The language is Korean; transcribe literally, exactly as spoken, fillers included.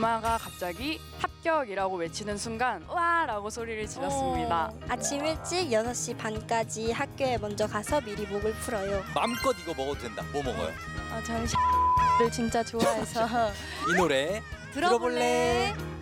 엄마가 갑자기 합격이라고 외치는 순간 와! 라고 소리를 질렀습니다. 어, 아침 일찍 여섯 시 반까지 학교에 먼저 가서 미리 목을 풀어요. 마음껏 이거 먹어도 된다. 뭐 먹어요? 어, 저는 를 진짜 좋아해서 이 노래 들어볼래?